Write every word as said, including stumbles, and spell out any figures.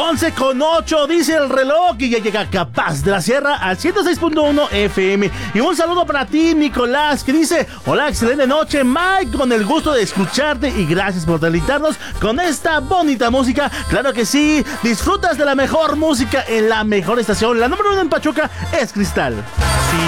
once con ocho, dice el reloj, y ya llega Capaz de la Sierra al ciento seis punto uno F M. Y un saludo para ti, Nicolás, que dice: hola, excelente noche, Mike, con el gusto de escucharte y gracias por deleitarnos con esta bonita música. Claro que sí, disfrutas de la mejor música en la mejor estación. La número uno en Pachuca es Cristal. Sí,